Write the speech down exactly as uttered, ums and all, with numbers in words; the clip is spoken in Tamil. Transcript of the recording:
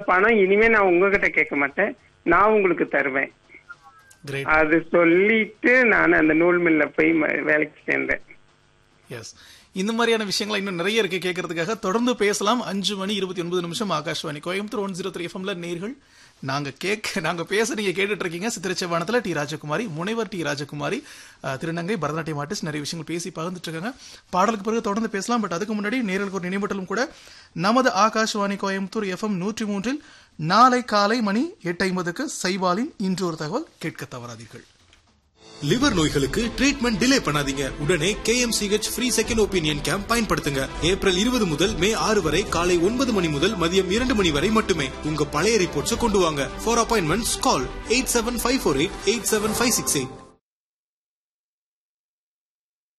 பணம் இனிமே நான் உங்ககிட்ட கேட்க மாட்டேன், நான் உங்களுக்கு தருவேன். அது சொல்லிட்டு நான் அந்த நூல் மில்ல போய் வேலைக்கு சேர்ந்தேன். எஸ், இந்த மாதிரியான விஷயங்கள் இன்னும் நிறைய இருக்கு கேட்கறதுக்காக. தொடர்ந்து பேசலாம். அஞ்சு மணி இருபத்தி ஒன்பது நிமிஷம் Akashvani Coimbatore one zero three எஃப்எம்ல நேர்கள் நாங்க கேட்க நாங்க பேச நீங்க கேட்டுட்டு இருக்கீங்க. சித்திரச்சவானத்துல டி ராஜகுமாரி, முனைவர் டி ராஜகுமாரி, திருநங்கை, பரதநாட்டியம் ஆர்டிஸ்ட், நிறைய விஷயங்கள் பேசி பகிர்ந்துட்டு இருக்காங்க. பாடலுக்கு பிறகு தொடர்ந்து பேசலாம். பட் அதுக்கு முன்னாடி நேர்களுக்கு ஒரு நினைவூட்டலும் கூட. நமது ஆகாஷ்வாணி கோயம்புத்தூர் எஃப்எம் நூற்றி மூன்றில் நாளை காலை மணி எட்டு ஐம்பதுக்கு சைவாலின் இன்று ஒரு தகவல் கேட்க தவறாதீர்கள். லிவர் நோய்களுக்கு ட்ரீட்மெண்ட் டிலே பண்ணாதீங்க. உடனே KMCH free second opinion camp பயன்படுத்துங்க. ஏப்ரல் இருபது முதல் மே ஆறு வரை காலை ஒன்பது மணி முதல் மதியம் இரண்டு மணி வரை மட்டுமே. உங்க பழைய ரிப்போர்ட்ஸ் கொண்டு வாங்க. For appointments call eight seven five four eight eight seven five six eight.